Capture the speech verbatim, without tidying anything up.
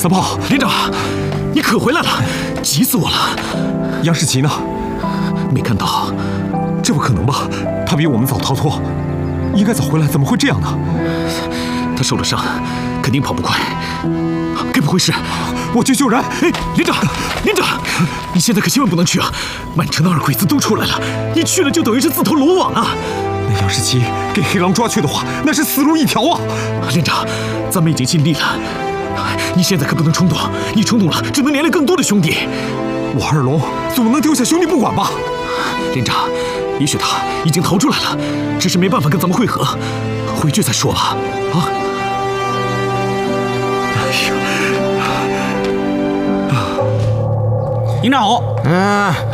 三炮， 连长，你可回来了，急死我了。 杨世奇呢？ 没看到。 这不可能吧？他比我们早逃脱，应该早回来，怎么会这样呢？ 他受了伤，肯定跑不快。该不会是…… 我去救人！ 哎，连长，连长，你现在可千万不能去啊！满城的二鬼子都出来了，你去了就等于是自投罗网啊！ 那杨世奇给黑狼抓去的话，那是死路一条啊！ 连长，咱们已经尽力了，你现在可不能冲动，你冲动了只能连累更多的兄弟。 我二龙总不能丢下兄弟不管吧？ 连长，也许他已经逃出来了，只是没办法跟咱们会合，回去再说吧。啊！ 营长好。 嗯，